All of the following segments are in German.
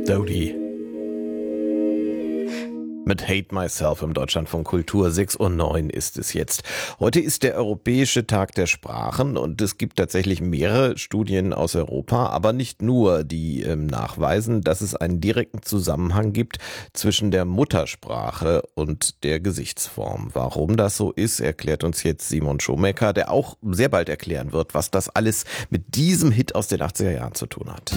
Dodie. Mit Hate Myself im Deutschlandfunk Kultur. 6:09 Uhr ist es jetzt. Heute ist der Europäische Tag der Sprachen und es gibt tatsächlich mehrere Studien aus Europa, aber nicht nur, die nachweisen, dass es einen direkten Zusammenhang gibt zwischen der Muttersprache und der Gesichtsform. Warum das so ist, erklärt uns jetzt Simon Schomecker, der auch sehr bald erklären wird, was das alles mit diesem Hit aus den 80er Jahren zu tun hat.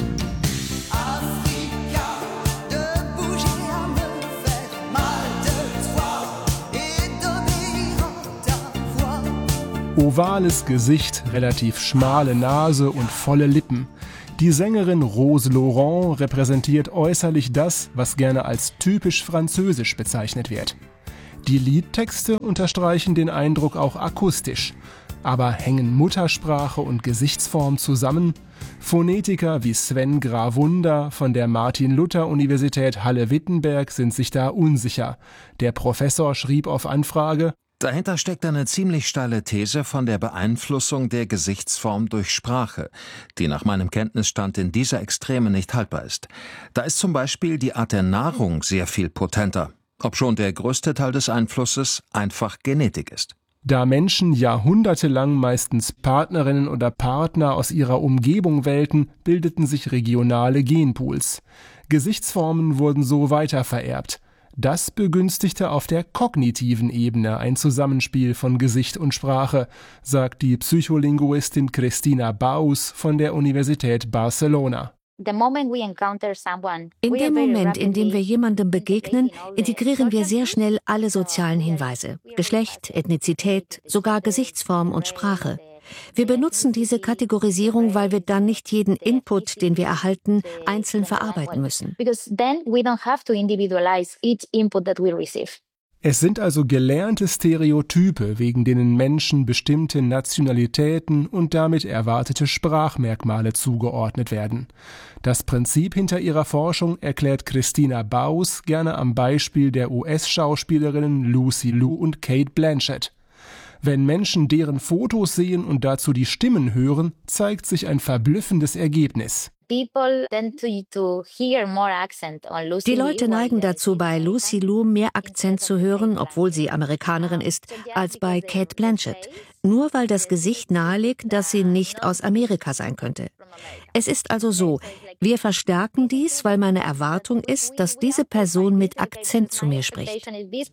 Ovales Gesicht, relativ schmale Nase und volle Lippen. Die Sängerin Rose Laurent repräsentiert äußerlich das, was gerne als typisch französisch bezeichnet wird. Die Liedtexte unterstreichen den Eindruck auch akustisch. Aber hängen Muttersprache und Gesichtsform zusammen? Phonetiker wie Sven Grawunder von der Martin-Luther-Universität Halle-Wittenberg sind sich da unsicher. Der Professor schrieb auf Anfrage: Dahinter steckt eine ziemlich steile These von der Beeinflussung der Gesichtsform durch Sprache, die nach meinem Kenntnisstand in dieser Extreme nicht haltbar ist. Da ist zum Beispiel die Art der Nahrung sehr viel potenter, obschon der größte Teil des Einflusses einfach Genetik ist. Da Menschen jahrhundertelang meistens Partnerinnen oder Partner aus ihrer Umgebung wählten, bildeten sich regionale Genpools. Gesichtsformen wurden so weitervererbt. Das begünstigte auf der kognitiven Ebene ein Zusammenspiel von Gesicht und Sprache, sagt die Psycholinguistin Cristina Baus von der Universität Barcelona. In dem Moment, in dem wir jemandem begegnen, integrieren wir sehr schnell alle sozialen Hinweise: Geschlecht, Ethnizität, sogar Gesichtsform und Sprache. Wir benutzen diese Kategorisierung, weil wir dann nicht jeden Input, den wir erhalten, einzeln verarbeiten müssen. Es sind also gelernte Stereotype, wegen denen Menschen bestimmte Nationalitäten und damit erwartete Sprachmerkmale zugeordnet werden. Das Prinzip hinter ihrer Forschung erklärt Cristina Baus gerne am Beispiel der US-Schauspielerinnen Lucy Liu und Cate Blanchett. Wenn Menschen deren Fotos sehen und dazu die Stimmen hören, zeigt sich ein verblüffendes Ergebnis. Die Leute neigen dazu, bei Lucy Liu mehr Akzent zu hören, obwohl sie Amerikanerin ist, als bei Cate Blanchett. Nur weil das Gesicht nahelegt, dass sie nicht aus Amerika sein könnte. Es ist also so, wir verstärken dies, weil meine Erwartung ist, dass diese Person mit Akzent zu mir spricht.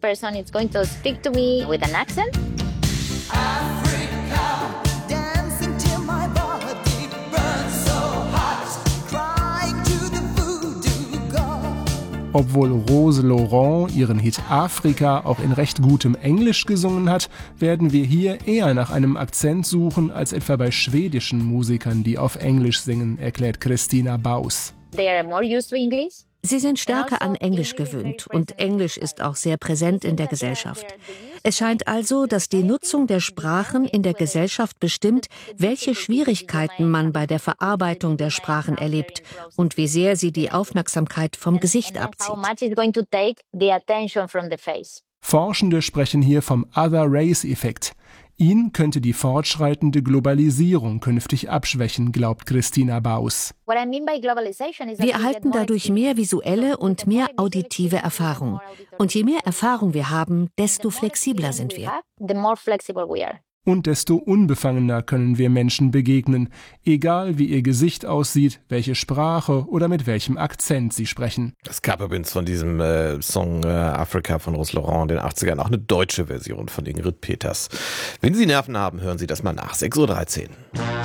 Obwohl Rose Laurent ihren Hit Afrika auch in recht gutem Englisch gesungen hat, werden wir hier eher nach einem Akzent suchen als etwa bei schwedischen Musikern, die auf Englisch singen, erklärt Cristina Baus. Sie sind stärker an Englisch gewöhnt und Englisch ist auch sehr präsent in der Gesellschaft. Es scheint also, dass die Nutzung der Sprachen in der Gesellschaft bestimmt, welche Schwierigkeiten man bei der Verarbeitung der Sprachen erlebt und wie sehr sie die Aufmerksamkeit vom Gesicht abzieht. Forschende sprechen hier vom Other-Race-Effekt. Ihn könnte die fortschreitende Globalisierung künftig abschwächen, glaubt Cristina Baus. Wir erhalten dadurch mehr visuelle und mehr auditive Erfahrung. Und je mehr Erfahrung wir haben, desto flexibler sind wir. Und desto unbefangener können wir Menschen begegnen, egal wie ihr Gesicht aussieht, welche Sprache oder mit welchem Akzent sie sprechen. Das gab übrigens von diesem Song Afrika von Rose Laurent in den 80ern auch eine deutsche Version von Ingrid Peters. Wenn Sie Nerven haben, hören Sie das mal nach. 6:13 Uhr.